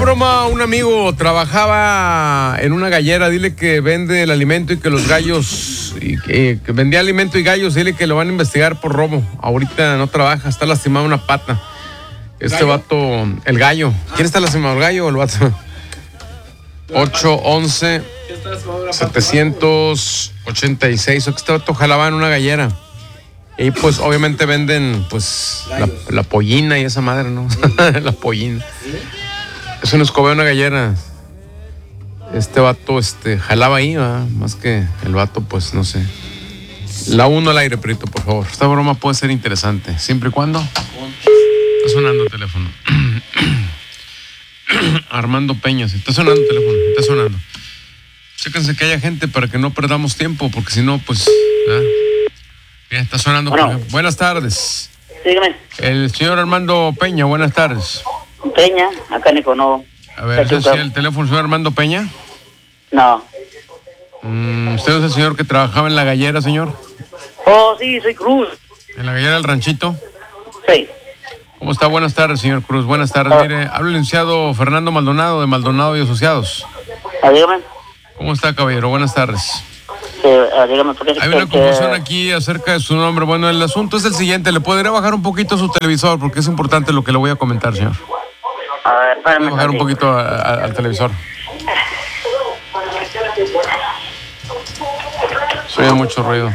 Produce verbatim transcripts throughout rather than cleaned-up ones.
broma, un amigo trabajaba en una gallera, dile que vende el alimento y que los gallos, y que, que vendía alimento y gallos, dile que lo van a investigar por robo. Ahorita no trabaja, está lastimado una pata. Este ¿Gallo? Vato, el gallo. ¿Quién está lastimado, el gallo o el vato? ocho once setecientos ochenta y seis. Este vato jalaba en una gallera. Y pues obviamente venden pues la, la pollina y esa madre, ¿no? La pollina. Es un escobeo, una gallera. Este vato este, jalaba ahí, ¿verdad? Más que el vato, pues no sé. La uno al aire, Perito, por favor. Esta broma puede ser interesante, siempre y cuando. Está sonando el teléfono. Armando Peña, está sonando el teléfono, está sonando. Chéquense que haya gente para que no perdamos tiempo, porque si no, pues. ¿verdad? Bien, está sonando. Bueno. Buenas tardes. Dígame. El señor Armando Peña, buenas tardes. Peña, acá Nico, no. A ver, ¿es el teléfono señor Armando Peña? No. Mm, ¿Usted es el señor que trabajaba en la gallera, señor? Oh, sí, soy Cruz. ¿En la gallera del ranchito? Sí. ¿Cómo está? Buenas tardes, señor Cruz. Buenas tardes. Oh. Mire, habla el licenciado Fernando Maldonado de Maldonado y Asociados. Ah, dígame. ¿Cómo está, caballero? Buenas tardes. Sí, ah, dígame. ¿Por qué Hay una confusión aquí acerca de su nombre. Bueno, el asunto es el siguiente. ¿Le podría bajar un poquito su televisor? Porque es importante lo que le voy a comentar, señor. A ver, espérame. Bajar un poquito a, a, al televisor. Se oye mucho ruido.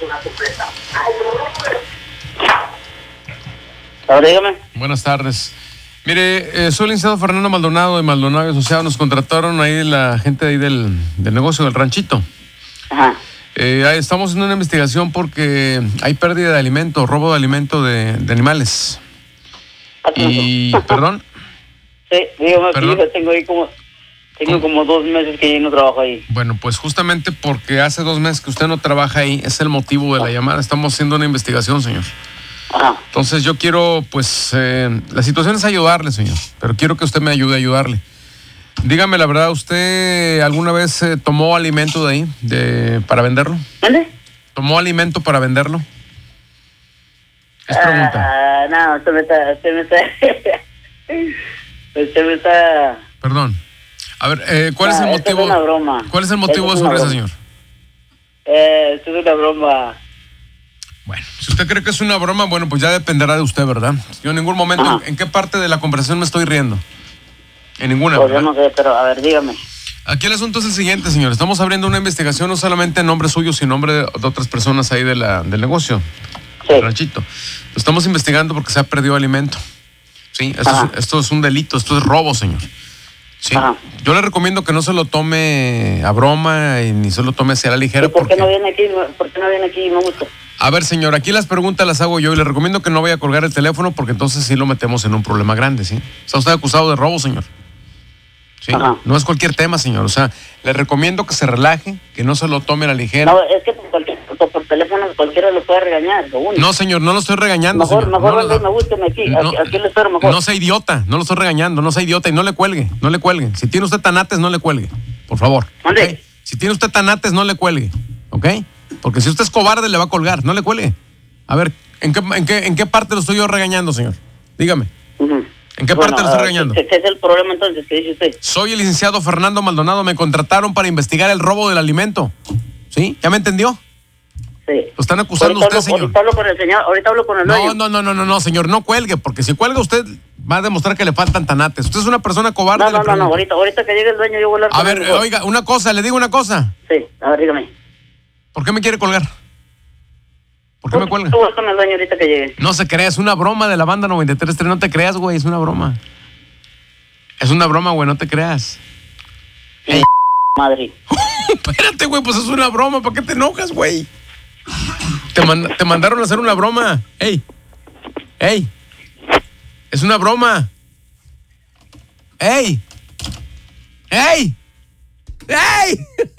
Ahora dígame. Buenas tardes. Mire, eh, soy el licenciado Fernando Maldonado de Maldonado y Asociados. Nos contrataron ahí la gente de ahí del, del negocio del ranchito. Ajá. Eh, estamos haciendo una investigación porque hay pérdida de alimento, robo de alimento de, de animales. Y, perdón. Sí, dígame, ¿Perdón? Yo tengo ahí como, tengo como dos meses que yo no trabajo ahí. Bueno, pues justamente porque hace dos meses que usted no trabaja ahí, es el motivo de la llamada. Estamos haciendo una investigación, señor. Ajá. Entonces yo quiero, pues, eh, la situación es ayudarle, señor, pero quiero que usted me ayude a ayudarle. Dígame la verdad, ¿usted alguna vez eh, tomó alimento de ahí de, para venderlo? ¿Dónde? ¿Tomó alimento para venderlo? Es pregunta. Ah, no, usted me está, usted me está, usted me está... Perdón. A ver, eh, ¿cuál no, es el motivo? Es una broma. ¿Cuál es el motivo de su risa, señor? Eh, esto es una broma. Bueno, si usted cree que es una broma, bueno, pues ya dependerá de usted, ¿verdad? Yo en ningún momento, ¿en, ¿en qué parte de la conversación me estoy riendo? En ninguna, pues ¿verdad? Yo no sé, pero a ver, dígame. Aquí el asunto es el siguiente, señor. Estamos abriendo una investigación no solamente en nombre suyo, sino en nombre de, de otras personas ahí de la, del negocio, sí. Del ranchito. Lo estamos investigando porque se ha perdido alimento. Sí, esto es, esto es un delito, esto es robo, señor. Sí. Ajá. Yo le recomiendo que no se lo tome a broma y ni se lo tome hacia la ligera. ¿Y por qué porque... no viene aquí? ¿Por qué no viene aquí? Me gusta. A ver, señor, aquí las preguntas las hago yo y le recomiendo que no vaya a colgar el teléfono porque entonces sí lo metemos en un problema grande, ¿sí? Está usted acusado de robo, señor. Sí. Ajá. No es cualquier tema, señor. O sea, le recomiendo que se relaje, que no se lo tome a la ligera. No, es que por, cualquier, por, por teléfono cualquiera lo puede regañar. No, señor, no lo estoy regañando, mejor, señor. Mejor, no, mejor, me búsqueme aquí. No, aquí, aquí le espero mejor. No sea idiota, no lo estoy regañando, no sea idiota y no le cuelgue, no le cuelgue. Si tiene usted tanates, no le cuelgue, por favor. ¿Dónde? ¿Okay? Si tiene usted tanates, no le cuelgue, ¿ok? Porque si usted es cobarde, le va a colgar, no le cuelgue. A ver, ¿en qué, en qué, en qué parte lo estoy yo regañando, señor? Dígame. Uh-huh. ¿En qué bueno, parte lo estoy regañando? ¿Qué, ¿Qué es el problema entonces? ¿Qué dice usted? Soy el licenciado Fernando Maldonado. Me contrataron para investigar el robo del alimento. ¿Sí? ¿Ya me entendió? Sí. Lo están acusando ahorita usted, hablo, señor. Ahorita hablo con el señor. Ahorita hablo con el no, dueño. No, no, no, no, no, señor. No cuelgue, porque si cuelga usted va a demostrar que le faltan tanates. Usted es una persona cobarde. No, no, no, no. Ahorita, ahorita que llegue el dueño yo voy a hablar a con ver, él. oiga, una cosa. Le digo una cosa. Sí. A ver, dígame. ¿Por qué me quiere colgar? ¿Por qué me cuelga? Yo voy con el dueño ahorita que llegue. No se crea. Es una broma de la banda noventa y tres punto tres. No te creas, güey. Es una broma. Es una broma, güey, no te creas. Hey. Madre. Espérate, güey, pues es una broma. ¿Para qué te enojas, güey? Te, mand- te mandaron a hacer una broma. Ey. Ey. Es una broma. Ey. Ey. Ey.